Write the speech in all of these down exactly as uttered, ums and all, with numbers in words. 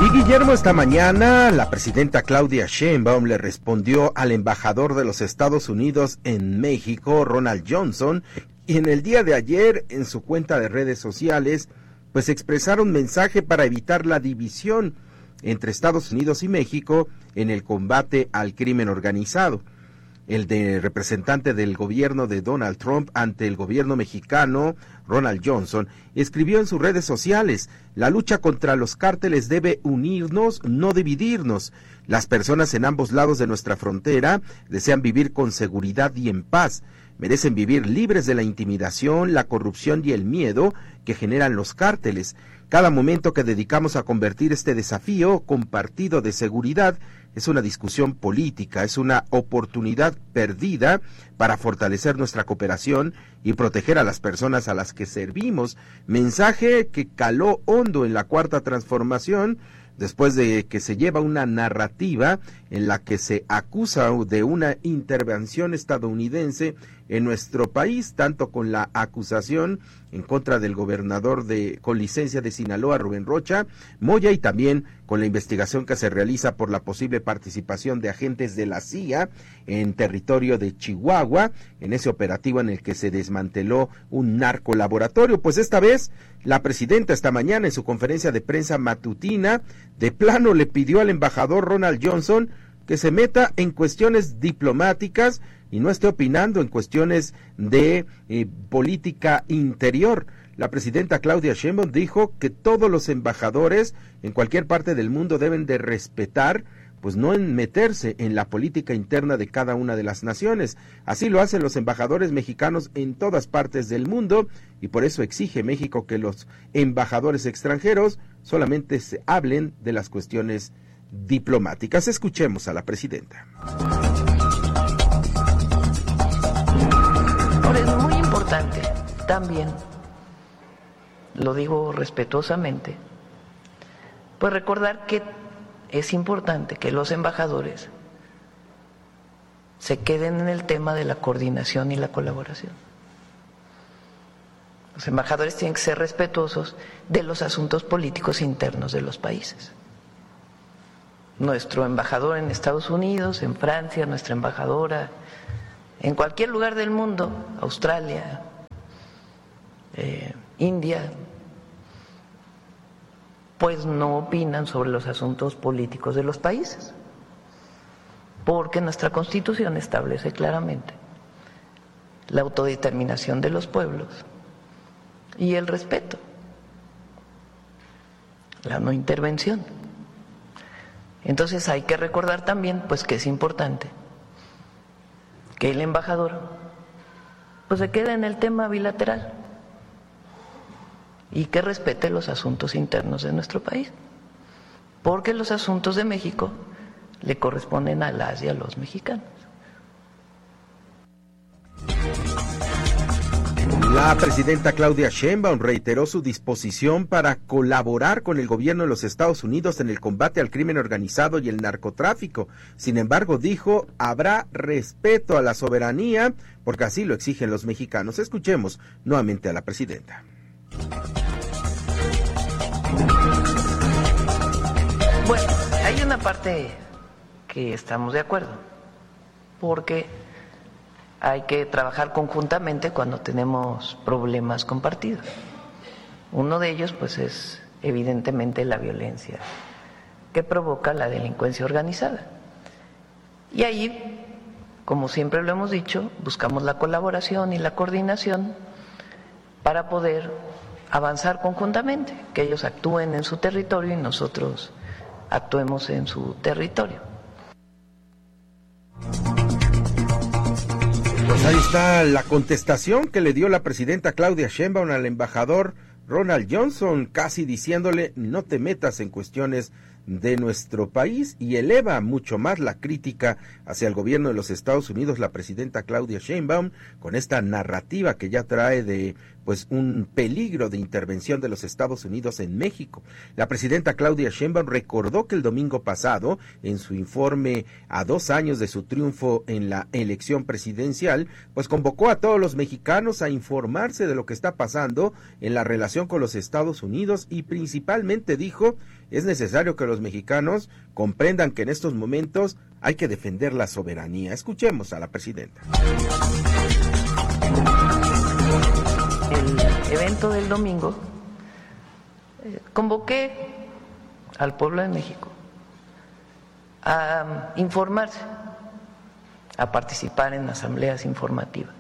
Y Guillermo, esta mañana la presidenta Claudia Sheinbaum le respondió al embajador de los Estados Unidos en México, Ronald Johnson, y en el día de ayer en su cuenta de redes sociales, pues expresaron un mensaje para evitar la división entre Estados Unidos y México en el combate al crimen organizado. El de representante del gobierno de Donald Trump ante el gobierno mexicano, Ronald Johnson, escribió en sus redes sociales: la lucha contra los cárteles debe unirnos, no dividirnos. Las personas en ambos lados de nuestra frontera desean vivir con seguridad y en paz. Merecen vivir libres de la intimidación, la corrupción y el miedo que generan los cárteles. Cada momento que dedicamos a convertir este desafío compartido de seguridad es una discusión política, es una oportunidad perdida para fortalecer nuestra cooperación y proteger a las personas a las que servimos. Mensaje que caló hondo en la Cuarta Transformación, después de que se lleva una narrativa en la que se acusa de una intervención estadounidense en nuestro país, tanto con la acusación en contra del gobernador de con licencia de Sinaloa, Rubén Rocha Moya, y también con la investigación que se realiza por la posible participación de agentes de la C I A en territorio de Chihuahua, en ese operativo en el que se desmanteló un narcolaboratorio. Pues esta vez la presidenta esta mañana en su conferencia de prensa matutina de plano le pidió al embajador Ronald Johnson que se meta en cuestiones diplomáticas y no esté opinando en cuestiones de eh, política interior. La presidenta Claudia Sheinbaum dijo que todos los embajadores en cualquier parte del mundo deben de respetar, pues no en meterse en la política interna de cada una de las naciones. Así lo hacen los embajadores mexicanos en todas partes del mundo, y por eso exige México que los embajadores extranjeros solamente se hablen de las cuestiones diplomáticas. Escuchemos a la presidenta. Ahora es muy importante también, lo digo respetuosamente, pues recordar que es importante que los embajadores se queden en el tema de la coordinación y la colaboración. Los embajadores tienen que ser respetuosos de los asuntos políticos internos de los países. Nuestro embajador en Estados Unidos, en Francia, nuestra embajadora en cualquier lugar del mundo, Australia, eh, India, pues no opinan sobre los asuntos políticos de los países, porque nuestra Constitución establece claramente la autodeterminación de los pueblos y el respeto, la no intervención. Entonces hay que recordar también pues que es importante que el embajador pues se quede en el tema bilateral y que respete los asuntos internos de nuestro país, porque los asuntos de México le corresponden a las y a los mexicanos. La presidenta Claudia Sheinbaum reiteró su disposición para colaborar con el gobierno de los Estados Unidos en el combate al crimen organizado y el narcotráfico. Sin embargo, dijo, habrá respeto a la soberanía, porque así lo exigen los mexicanos. Escuchemos nuevamente a la presidenta. Bueno, hay una parte que estamos de acuerdo, porque hay que trabajar conjuntamente cuando tenemos problemas compartidos. Uno de ellos, pues, es evidentemente la violencia que provoca la delincuencia organizada. Y ahí, como siempre lo hemos dicho, buscamos la colaboración y la coordinación para poder avanzar conjuntamente, que ellos actúen en su territorio y nosotros actuemos en su territorio. Pues ahí está la contestación que le dio la presidenta Claudia Sheinbaum al embajador Ronald Johnson, casi diciéndole no te metas en cuestiones de nuestro país, y eleva mucho más la crítica hacia el gobierno de los Estados Unidos la presidenta Claudia Sheinbaum con esta narrativa que ya trae de pues un peligro de intervención de los Estados Unidos en México. La presidenta Claudia Sheinbaum recordó que el domingo pasado, en su informe a dos años de su triunfo en la elección presidencial, pues convocó a todos los mexicanos a informarse de lo que está pasando en la relación con los Estados Unidos y principalmente dijo, es necesario que los los mexicanos comprendan que en estos momentos hay que defender la soberanía. Escuchemos a la presidenta. El evento del domingo, eh, convoqué al pueblo de México a informarse, a participar en asambleas informativas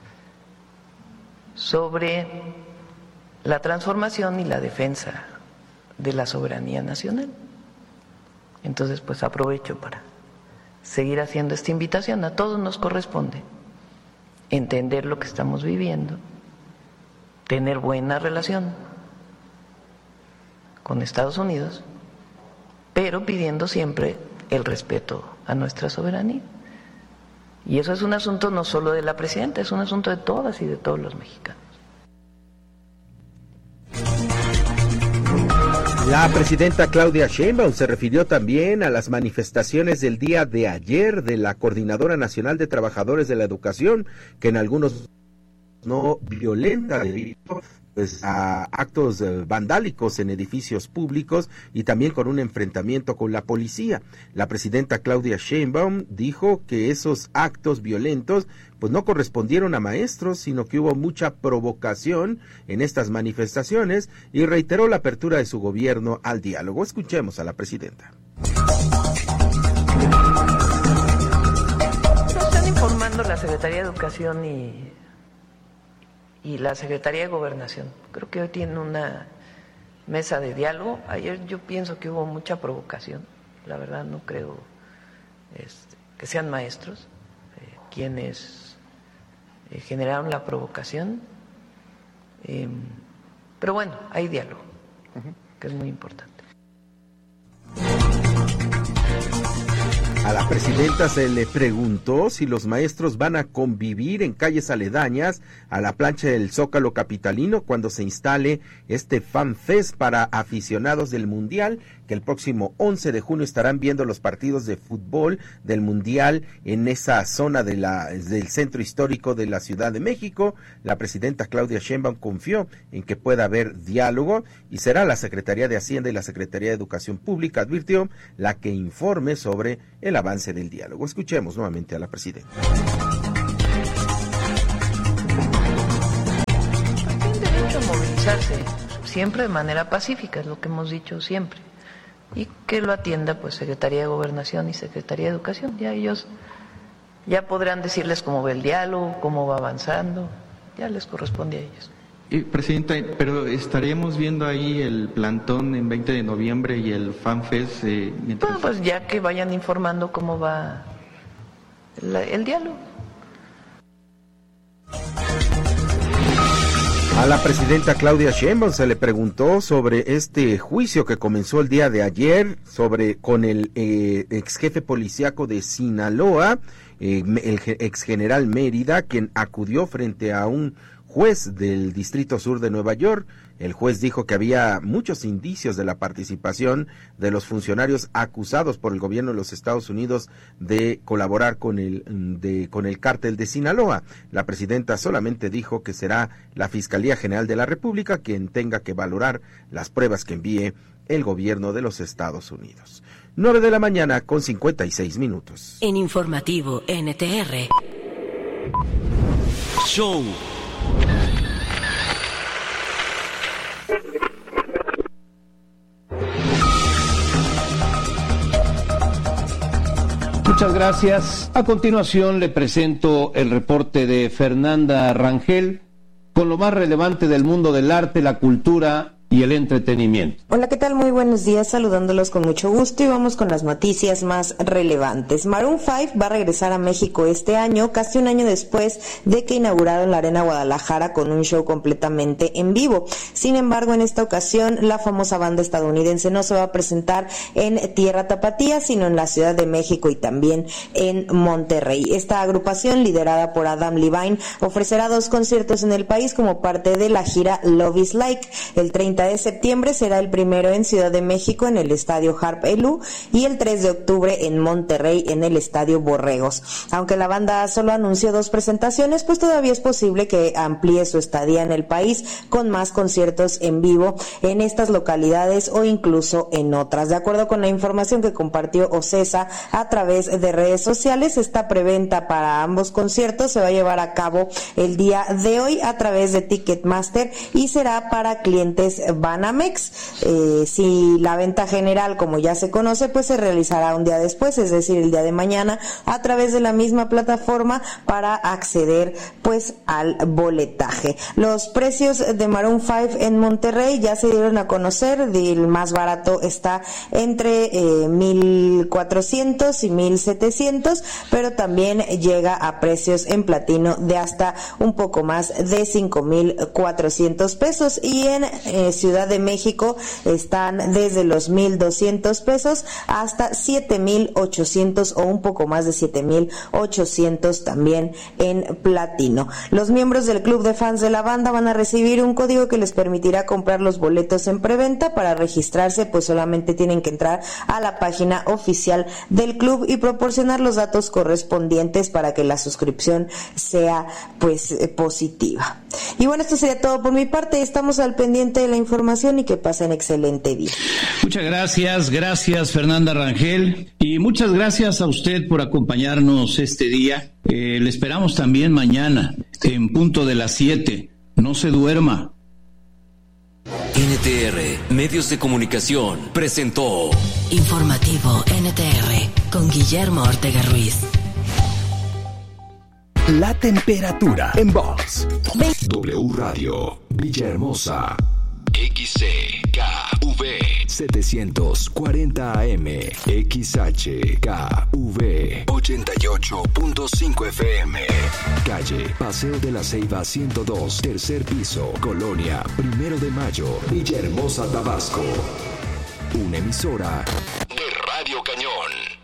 sobre la transformación y la defensa de la soberanía nacional. Entonces, pues aprovecho para seguir haciendo esta invitación. A todos nos corresponde entender lo que estamos viviendo, tener buena relación con Estados Unidos, pero pidiendo siempre el respeto a nuestra soberanía. Y eso es un asunto no solo de la presidenta, es un asunto de todas y de todos los mexicanos. La presidenta Claudia Sheinbaum se refirió también a las manifestaciones del día de ayer de la Coordinadora Nacional de Trabajadores de la Educación, que en algunos no violenta debido pues, a actos eh, vandálicos en edificios públicos y también con un enfrentamiento con la policía. La presidenta Claudia Sheinbaum dijo que esos actos violentos pues no correspondieron a maestros, sino que hubo mucha provocación en estas manifestaciones y reiteró la apertura de su gobierno al diálogo. Escuchemos a la presidenta. Nos están informando la Secretaría de Educación y y la Secretaría de Gobernación. Creo que hoy tienen una mesa de diálogo. Ayer yo pienso que hubo mucha provocación. La verdad no creo este, que sean maestros eh, quienes eh, generaron la provocación. Eh, pero bueno, hay diálogo, uh-huh. que es muy importante. A la presidenta se le preguntó si los maestros van a convivir en calles aledañas a la plancha del Zócalo capitalino cuando se instale este Fan Fest para aficionados del Mundial, que el próximo once de junio estarán viendo los partidos de fútbol del Mundial en esa zona de la, del centro histórico de la Ciudad de México. La presidenta Claudia Sheinbaum confió en que pueda haber diálogo y será la Secretaría de Hacienda y la Secretaría de Educación Pública, advirtió, la que informe sobre el avance del diálogo. Escuchemos nuevamente a la presidenta. Tienen derecho a movilizarse, siempre de manera pacífica, es lo que hemos dicho siempre, y que lo atienda pues Secretaría de Gobernación y Secretaría de Educación. Ya ellos ya podrán decirles cómo va el diálogo, cómo va avanzando, ya les corresponde a ellos. Eh, Presidenta, pero estaremos viendo ahí el plantón en veinte de noviembre y el FanFest. Eh, mientras... Bueno, pues ya que vayan informando cómo va la, el diálogo. A la presidenta Claudia Sheinbaum se le preguntó sobre este juicio que comenzó el día de ayer sobre con el eh, ex jefe policíaco de Sinaloa, eh, el ex general Mérida, quien acudió frente a un juez del Distrito Sur de Nueva York. El juez dijo que había muchos indicios de la participación de los funcionarios acusados por el gobierno de los Estados Unidos de colaborar con el de con el cártel de Sinaloa. La presidenta solamente dijo que será la Fiscalía General de la República quien tenga que valorar las pruebas que envíe el gobierno de los Estados Unidos. nueve de la mañana con cincuenta y seis minutos. En Informativo N T R. Show. Muchas gracias. A continuación le presento el reporte de Fernanda Rangel con lo más relevante del mundo del arte, la cultura y el entretenimiento. Hola, ¿qué tal? Muy buenos días, saludándolos con mucho gusto y vamos con las noticias más relevantes. Maroon cinco va a regresar a México este año, casi un año después de que inauguraron la Arena Guadalajara con un show completamente en vivo. Sin embargo, en esta ocasión, la famosa banda estadounidense no se va a presentar en Tierra Tapatía, sino en la Ciudad de México y también en Monterrey. Esta agrupación, liderada por Adam Levine, ofrecerá dos conciertos en el país como parte de la gira Love is Like, el treinta mitad de septiembre será el primero en Ciudad de México en el Estadio Harp Elú y el tres de octubre en Monterrey en el Estadio Borregos. Aunque la banda solo anunció dos presentaciones, pues todavía es posible que amplíe su estadía en el país con más conciertos en vivo en estas localidades o incluso en otras. De acuerdo con la información que compartió Ocesa a través de redes sociales, esta preventa para ambos conciertos se va a llevar a cabo el día de hoy a través de Ticketmaster y será para clientes Banamex. Eh, si la venta general, como ya se conoce, pues se realizará un día después, es decir, el día de mañana, a través de la misma plataforma para acceder pues al boletaje. Los precios de Maroon cinco en Monterrey ya se dieron a conocer. El más barato está entre eh, mil cuatrocientos y mil setecientos, pero también llega a precios en platino de hasta un poco más de cinco mil cuatrocientos pesos, y en eh, Ciudad de México están desde los mil doscientos pesos hasta siete mil ochocientos o un poco más de siete mil ochocientos también en platino. Los miembros del club de fans de la banda van a recibir un código que les permitirá comprar los boletos en preventa. Para registrarse, pues solamente tienen que entrar a la página oficial del club y proporcionar los datos correspondientes para que la suscripción sea pues eh, positiva. Y bueno, esto sería todo por mi parte. Estamos al pendiente de la información y que pasen excelente día. Muchas gracias, gracias Fernanda Rangel, y muchas gracias a usted por acompañarnos este día. Eh, le esperamos también mañana en punto de las siete. No se duerma. N T R Medios de Comunicación presentó Informativo N T R con Guillermo Ortega Ruiz. La temperatura en Vox. W Radio Villahermosa. X C K V setecientos cuarenta A M. X H K V ochenta y ocho punto cinco F M. Calle Paseo de la Ceiba ciento dos, tercer piso, Colonia Primero de Mayo, Villahermosa, Tabasco. Una emisora de Radio Cañón.